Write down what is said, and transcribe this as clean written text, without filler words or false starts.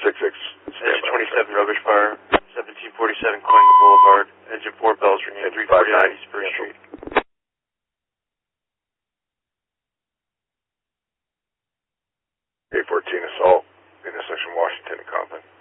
Engine 27 rubbish fire, 1747 Coyne Boulevard. Engine 4 bells ringing, 349 East Spruce Street. A14 assault, intersection Washington and Compton.